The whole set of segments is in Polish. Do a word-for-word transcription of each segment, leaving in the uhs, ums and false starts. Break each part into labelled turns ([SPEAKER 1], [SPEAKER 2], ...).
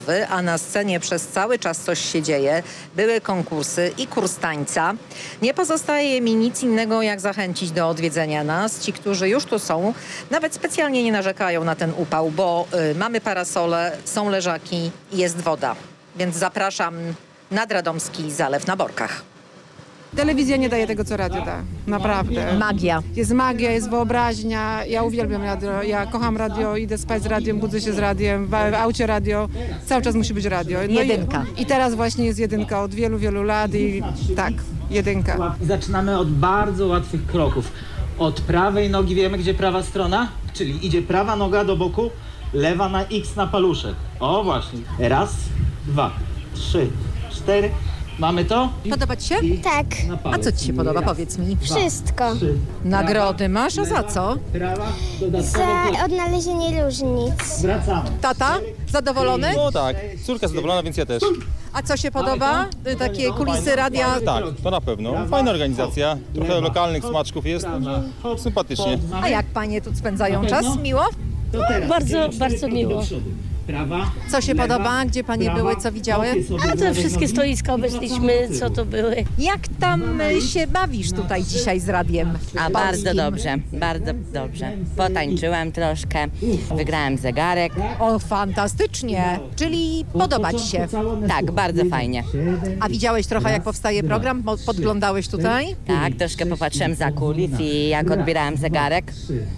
[SPEAKER 1] A na scenie przez cały czas coś się dzieje. Były konkursy i kurs tańca. Nie pozostaje mi nic innego, jak zachęcić do odwiedzenia nas. Ci, którzy już tu są, nawet specjalnie nie narzekają na ten upał, bo y, mamy parasole, są leżaki i jest woda. Więc zapraszam nad Radomski Zalew na Borkach.
[SPEAKER 2] Telewizja nie daje tego, co radio da. Naprawdę.
[SPEAKER 1] Magia.
[SPEAKER 2] Jest magia, jest wyobraźnia. Ja uwielbiam radio. Ja kocham radio, idę spać z radiem, budzę się z radiem, w aucie radio. Cały czas musi być radio. No
[SPEAKER 1] Jedynka.
[SPEAKER 2] I, I teraz właśnie jest jedynka od wielu, wielu lat i tak, jedynka.
[SPEAKER 3] Zaczynamy od bardzo łatwych kroków. Od prawej nogi wiemy, gdzie prawa strona? Czyli idzie prawa noga do boku, lewa na X na paluszek. O właśnie. Raz, dwa, trzy, cztery. Mamy to?
[SPEAKER 1] Podoba ci się?
[SPEAKER 4] Tak,
[SPEAKER 1] A co ci się podoba? Powiedz mi.
[SPEAKER 4] wszystko.
[SPEAKER 1] Nagrody masz? A za co?
[SPEAKER 3] Prawa,
[SPEAKER 4] Za
[SPEAKER 3] dodatkowo
[SPEAKER 4] odnalezienie różnic.
[SPEAKER 3] wracamy.
[SPEAKER 1] Tata? Zadowolony?
[SPEAKER 5] No tak, córka zadowolona, więc ja też.
[SPEAKER 1] A co się podoba? Y, Takie kulisy radia?
[SPEAKER 5] Tak, to na pewno. Fajna organizacja, trochę lokalnych smaczków jest, także sympatycznie.
[SPEAKER 1] A jak panie tu spędzają czas? Miło?
[SPEAKER 3] To teraz
[SPEAKER 6] Bardzo,
[SPEAKER 3] dwie łopatki
[SPEAKER 6] bardzo miło.
[SPEAKER 3] do przodu. Prawa,
[SPEAKER 1] Co się
[SPEAKER 3] lewa,
[SPEAKER 1] podoba? Gdzie panie
[SPEAKER 3] prawa,
[SPEAKER 1] były? Co widziały?
[SPEAKER 3] kopie sobie
[SPEAKER 6] A
[SPEAKER 3] z
[SPEAKER 6] te
[SPEAKER 3] lewej
[SPEAKER 6] wszystkie
[SPEAKER 3] nogi.
[SPEAKER 6] stoiska obeszliśmy, co to były.
[SPEAKER 1] Jak tam y, się bawisz tutaj dzisiaj z radiem?
[SPEAKER 7] A bardzo
[SPEAKER 1] polskim?
[SPEAKER 7] dobrze, bardzo dobrze. Potańczyłam troszkę, wygrałem zegarek.
[SPEAKER 1] O, fantastycznie. Czyli podoba ci się.
[SPEAKER 7] Tak, bardzo fajnie.
[SPEAKER 1] A widziałeś trochę, jak powstaje program? Mo- Podglądałeś tutaj?
[SPEAKER 7] Tak, troszkę popatrzyłem za kulis i jak odbierałam zegarek,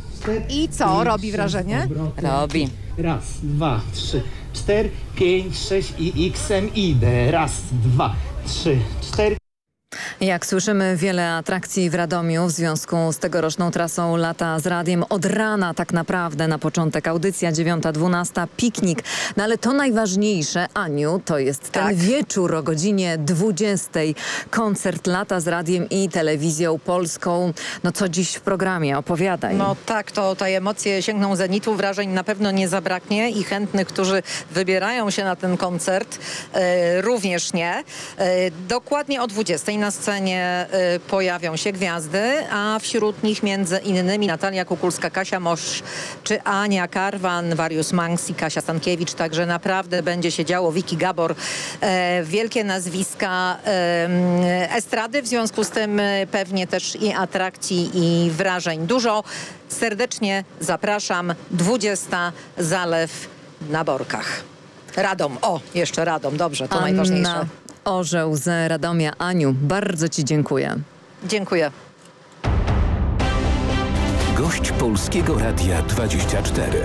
[SPEAKER 1] I co? Robi wrażenie?
[SPEAKER 7] robi.
[SPEAKER 3] Raz, dwa, trzy, cztery, pięć, sześć i X-em idę. Raz, dwa, trzy, cztery.
[SPEAKER 8] Jak słyszymy, wiele atrakcji w Radomiu w związku z tegoroczną trasą Lata z Radiem. Od rana tak naprawdę na początek audycja dziewiąta dwunasta, piknik. No ale to najważniejsze, Aniu, to jest ten
[SPEAKER 1] Tak.
[SPEAKER 8] wieczór o godzinie dwudziestej. Koncert Lata z Radiem i Telewizją Polską. No co dziś w programie? Opowiadaj.
[SPEAKER 1] No tak, to tutaj emocje sięgną zenitu, wrażeń na pewno nie zabraknie i chętnych, którzy wybierają się na ten koncert e, również nie. E, dokładnie o dwudziestej na scenie e, pojawią się gwiazdy, a wśród nich między innymi Natalia Kukulska, Kasia Mosz czy Ania Karwan, Warius Manx i Kasia Stankiewicz, także naprawdę będzie się działo. Wiki Gabor, e, wielkie nazwiska e, estrady, w związku z tym e, pewnie też i atrakcji i wrażeń dużo. Serdecznie zapraszam, dwudziesta Zalew na Borkach. Radom, o, jeszcze Radom, dobrze, to najważniejsze.
[SPEAKER 8] Anna Orzeł z Radomia. Aniu, bardzo ci dziękuję.
[SPEAKER 1] Dziękuję.
[SPEAKER 9] Gość Polskiego Radia dwadzieścia cztery.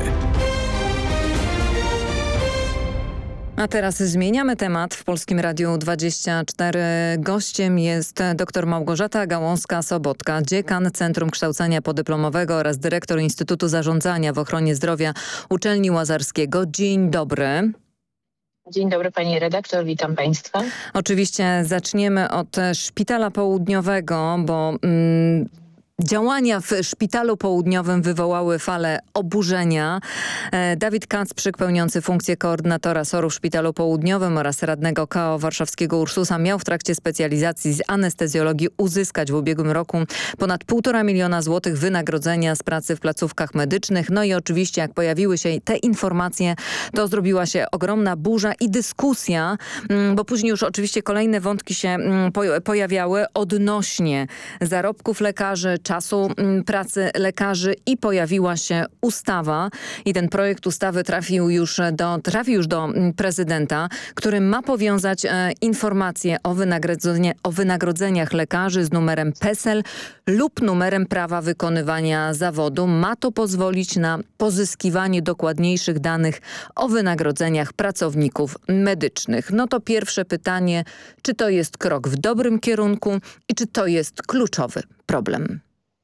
[SPEAKER 8] A teraz zmieniamy temat. W Polskim Radiu dwadzieścia cztery gościem jest dr Małgorzata Gałązka-Sobotka, dziekan Centrum Kształcenia Podyplomowego oraz dyrektor Instytutu Zarządzania w Ochronie Zdrowia Uczelni Łazarskiego. Dzień dobry.
[SPEAKER 10] Dzień dobry pani redaktor, witam państwa.
[SPEAKER 8] Oczywiście zaczniemy od Szpitala Południowego, bo mm, działania w Szpitalu Południowym wywołały falę oburzenia. E, Dawid Kacprzyk, pełniący funkcję koordynatora S O R-u w Szpitalu Południowym oraz radnego K O warszawskiego Ursusa, miał w trakcie specjalizacji z anestezjologii uzyskać w ubiegłym roku ponad półtora miliona złotych wynagrodzenia z pracy w placówkach medycznych. No i oczywiście jak pojawiły się te informacje, to zrobiła się ogromna burza i dyskusja, mm, bo później już oczywiście kolejne wątki się mm, po, pojawiały odnośnie zarobków lekarzy, czasu m, pracy lekarzy i pojawiła się ustawa i ten projekt ustawy trafił już do, trafił już do m, prezydenta, który ma powiązać e, informacje o, wynagrodzenie, o wynagrodzeniach lekarzy z numerem PESEL lub numerem prawa wykonywania zawodu. Ma to pozwolić na pozyskiwanie dokładniejszych danych o wynagrodzeniach pracowników medycznych. No to pierwsze pytanie, czy to jest krok w dobrym kierunku i czy to jest kluczowy problem?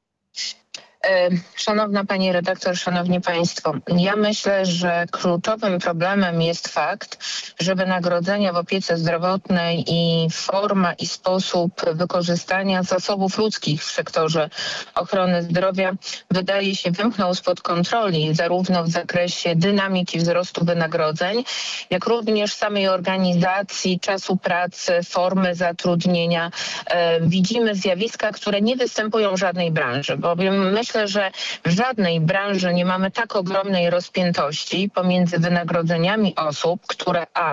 [SPEAKER 10] Szanowna pani redaktor, szanowni państwo, ja myślę, że kluczowym problemem jest fakt, że wynagrodzenia w opiece zdrowotnej i forma i sposób wykorzystania zasobów ludzkich w sektorze ochrony zdrowia wydaje się wymknął spod kontroli zarówno w zakresie dynamiki wzrostu wynagrodzeń, jak również samej organizacji, czasu pracy, formy zatrudnienia. E, widzimy zjawiska, które nie występują w żadnej branży, bowiem myślę, że w żadnej branży nie mamy tak ogromnej rozpiętości pomiędzy wynagrodzeniami osób, które a